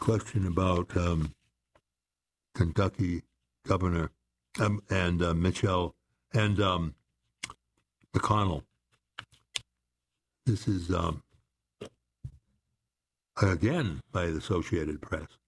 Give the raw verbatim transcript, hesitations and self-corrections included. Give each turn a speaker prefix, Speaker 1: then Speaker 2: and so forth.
Speaker 1: question about um, Kentucky Governor um, and uh, Mitchell and um, McConnell. This is, um, again, by the Associated Press.